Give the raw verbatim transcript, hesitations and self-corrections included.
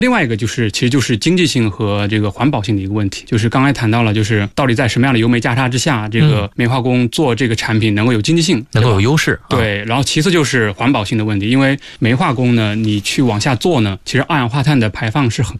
另外一个就是，其实就是经济性和这个环保性的一个问题，就是刚才谈到了，就是到底在什么样的油煤价差之下，这个煤化工做这个产品能够有经济性， 嗯、能够有优势。 对，然后其次就是环保性的问题，因为煤化工呢，你去往下做呢，其实二氧化碳的排放是很